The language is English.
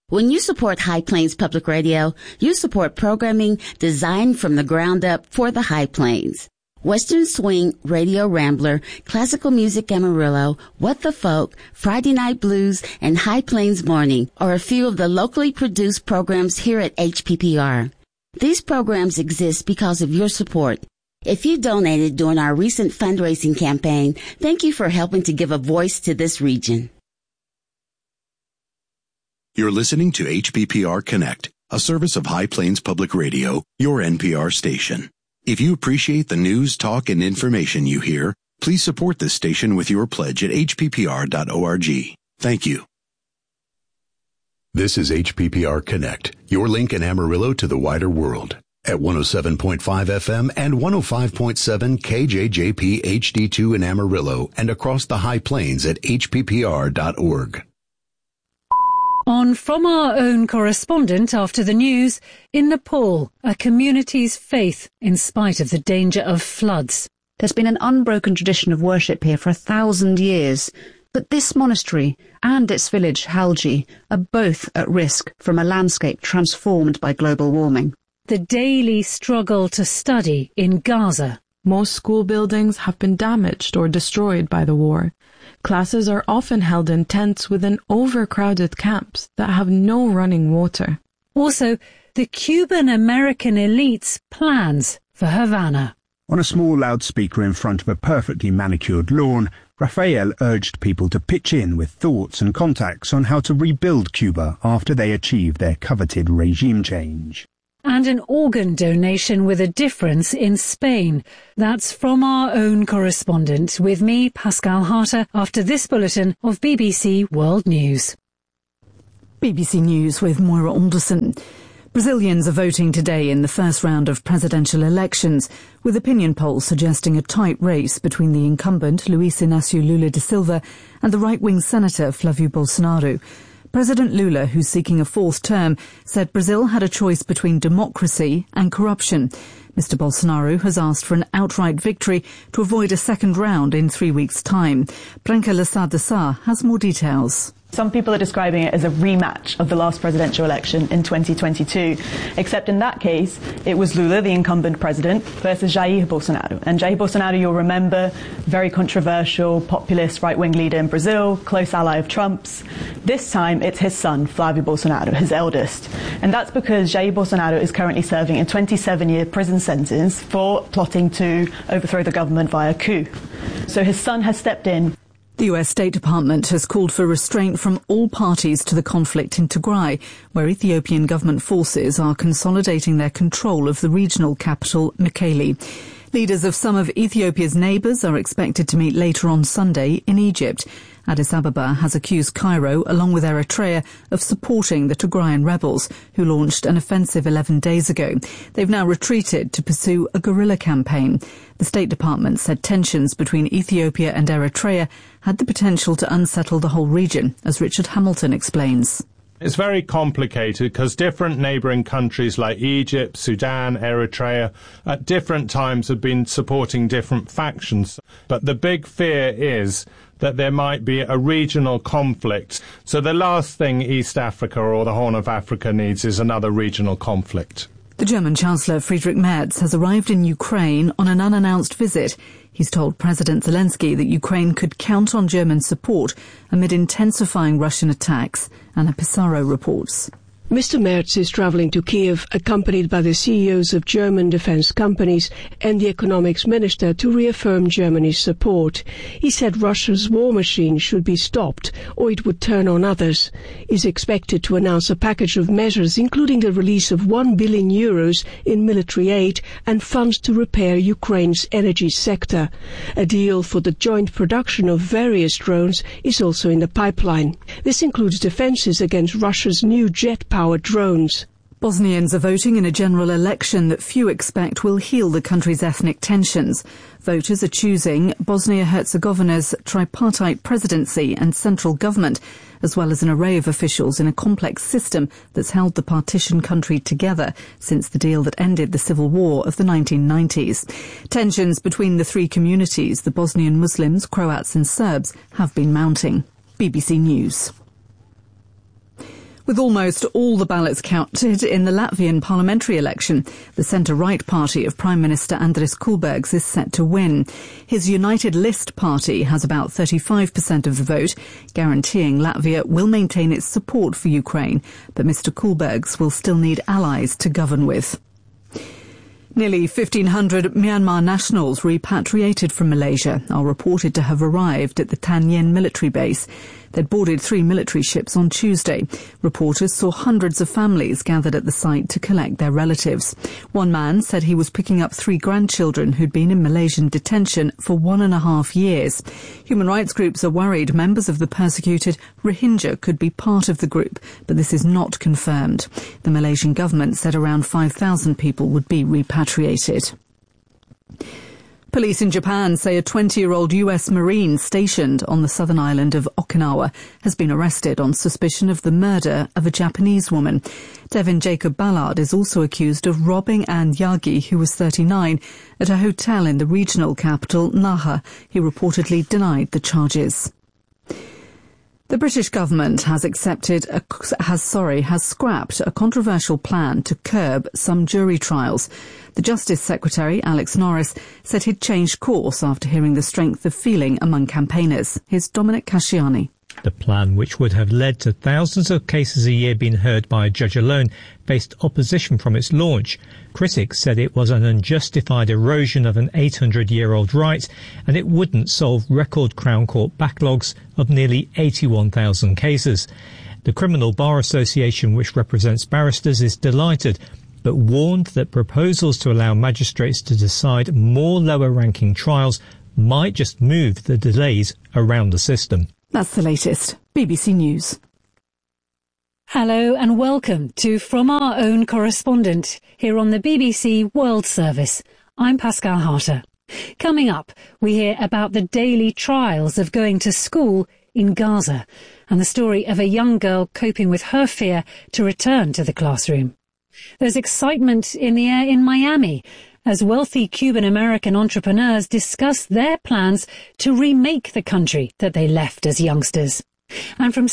When you support High Plains Public Radio, you support programming designed from the ground up for the High Plains. Western Swing, Radio Rambler, Classical Music Amarillo, What the Folk, Friday Night Blues, and High Plains Morning are a few of the locally produced programs here at HPPR. These programs exist because of your support. If you donated during our recent fundraising campaign, thank you for helping to give a voice to this region. You're listening to HPPR Connect, a service of High Plains Public Radio, your NPR station. If you appreciate the news, talk, and information you hear, please support this station with your pledge at hppr.org. Thank you. This is HPPR Connect, your link in Amarillo to the wider world, at 107.5 FM and 105.7 KJJP HD2 in Amarillo and across the High Plains at hppr.org. On From Our Own Correspondent after the news, in Nepal, a community's faith in spite of the danger of floods. There's been an unbroken tradition of worship here for 1,000 years, but this monastery and its village, Halji, are both at risk from a landscape transformed by global warming. The daily struggle to study in Gaza. Most school buildings have been damaged or destroyed by the war. Classes are often held in tents within overcrowded camps that have no running water. Also, the Cuban-American elite's plans for Havana. On a small loudspeaker in front of a perfectly manicured lawn, Rafael urged people to pitch in with thoughts and contacts on how to rebuild Cuba after they achieve their coveted regime change. And an organ donation with a difference in Spain. That's From Our Own Correspondent, with me, Pascal Harter, after this bulletin of BBC World News. BBC News with Moira Alderson. Brazilians are voting today in the first round of presidential elections, with opinion polls suggesting a tight race between the incumbent Luiz Inácio Lula da Silva and the right-wing senator Flávio Bolsonaro. President Lula, who's seeking a fourth term, said Brazil had a choice between democracy and corruption. Mr. Bolsonaro has asked for an outright victory to avoid a second round in 3 weeks' time. Branca Lessard de Sá has more details. Some people are describing it as a rematch of the last presidential election in 2022, except in that case, it was Lula, the incumbent president, versus Jair Bolsonaro. And Jair Bolsonaro, you'll remember, very controversial, populist right-wing leader in Brazil, close ally of Trump's. This time, it's his son, Flávio Bolsonaro, his eldest. And that's because Jair Bolsonaro is currently serving a 27-year prison sentence for plotting to overthrow the government via coup. So his son has stepped in. The US State Department has called for restraint from all parties to the conflict in Tigray, where Ethiopian government forces are consolidating their control of the regional capital, Mekelle. Leaders of some of Ethiopia's neighbours are expected to meet later on Sunday in Egypt. Addis Ababa has accused Cairo, along with Eritrea, of supporting the Tigrayan rebels, who launched an offensive 11 days ago. They've now retreated to pursue a guerrilla campaign. The State Department said tensions between Ethiopia and Eritrea had the potential to unsettle the whole region, as Richard Hamilton explains. It's very complicated because different neighbouring countries like Egypt, Sudan, Eritrea, at different times have been supporting different factions. But the big fear is that there might be a regional conflict. So the last thing East Africa or the Horn of Africa needs is another regional conflict. The German Chancellor Friedrich Merz has arrived in Ukraine on an unannounced visit. He's told President Zelensky that Ukraine could count on German support amid intensifying Russian attacks. Anna Pissarro reports. Mr. Merz is travelling to Kiev, accompanied by the CEOs of German defence companies and the economics minister, to reaffirm Germany's support. He said Russia's war machine should be stopped, or it would turn on others. He's expected to announce a package of measures, including the release of €1 billion in military aid and funds to repair Ukraine's energy sector. A deal for the joint production of various drones is also in the pipeline. This includes defences against Russia's new jet-powered drones. Bosnians are voting in a general election that few expect will heal the country's ethnic tensions. Voters are choosing Bosnia-Herzegovina's tripartite presidency and central government, as well as an array of officials in a complex system that's held the partition country together since the deal that ended the civil war of the 1990s. Tensions between the three communities, the Bosnian Muslims, Croats and Serbs, have been mounting. BBC News. With almost all the ballots counted in the Latvian parliamentary election, the centre-right party of Prime Minister Andris Kulbergs is set to win. His United List party has about 35% of the vote, guaranteeing Latvia will maintain its support for Ukraine, but Mr. Kulbergs will still need allies to govern with. Nearly 1,500 Myanmar nationals repatriated from Malaysia are reported to have arrived at the Tan Yen military base. They'd boarded 3 military ships on Tuesday. Reporters saw hundreds of families gathered at the site to collect their relatives. One man said he was picking up 3 grandchildren who'd been in Malaysian detention for 1.5 years. Human rights groups are worried members of the persecuted Rohingya could be part of the group, but this is not confirmed. The Malaysian government said around 5,000 people would be repatriated. Police in Japan say a 20-year-old US Marine stationed on the southern island of Okinawa has been arrested on suspicion of the murder of a Japanese woman. Devin Jacob Ballard is also accused of robbing Anne Yagi, who was 39, at a hotel in the regional capital, Naha. He reportedly denied the charges. The British government has scrapped a controversial plan to curb some jury trials. The Justice Secretary, Alex Norris, said he'd changed course after hearing the strength of feeling among campaigners. Here's Dominic Casciani. The plan, which would have led to thousands of cases a year being heard by a judge alone, faced opposition from its launch. Critics said it was an unjustified erosion of an 800-year-old right, and it wouldn't solve record Crown Court backlogs of nearly 81,000 cases. The Criminal Bar Association, which represents barristers, is delighted, but warned that proposals to allow magistrates to decide more lower-ranking trials might just move the delays around the system. That's the latest. BBC News. Hello and welcome to From Our Own Correspondent here on the BBC World Service. I'm Pascal Harter. Coming up, we hear about the daily trials of going to school in Gaza and the story of a young girl coping with her fear to return to the classroom. There's excitement in the air in Miami as wealthy Cuban-American entrepreneurs discuss their plans to remake the country that they left as youngsters. And from